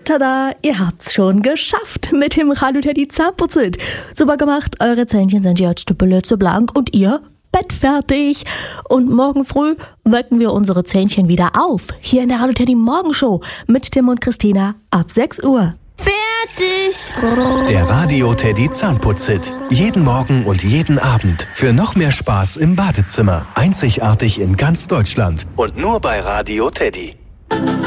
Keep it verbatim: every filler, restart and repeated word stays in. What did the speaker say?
tada, ihr habt's schon geschafft mit dem Radio Teddy Zahnputzit. Super gemacht, eure Zähnchen sind jetzt blitzeblank und ihr bettfertig. Und morgen früh wecken wir unsere Zähnchen wieder auf. Hier in der Radio Teddy Morgenshow mit Tim und Christina ab sechs Uhr. Fertig! Der Radio Teddy Zahnputzit. Jeden Morgen und jeden Abend. Für noch mehr Spaß im Badezimmer. Einzigartig in ganz Deutschland. Und nur bei Radio Teddy.